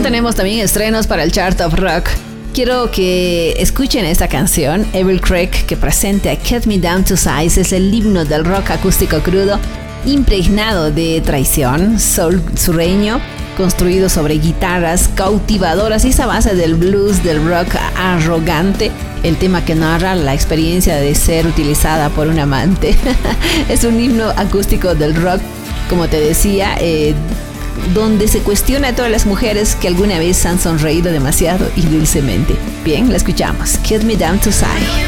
tenemos también estrenos para el Chart of Rock. Quiero que escuchen esta canción, Evil Creek, que presenta Cut Me Down to Size. Es el himno del rock acústico crudo, impregnado de traición, soul sureño, construido sobre guitarras cautivadoras y esa base del blues, del rock arrogante. El tema que narra la experiencia de ser utilizada por un amante. Es un himno acústico del rock, como te decía, donde se cuestiona a todas las mujeres que alguna vez han sonreído demasiado y dulcemente. Bien, la escuchamos. Cut Me Down to Size.